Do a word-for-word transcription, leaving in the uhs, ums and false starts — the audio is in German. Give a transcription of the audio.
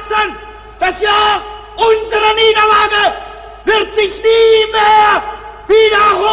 achtzehn, das Jahr unserer Niederlage, wird sich nie mehr wiederholen.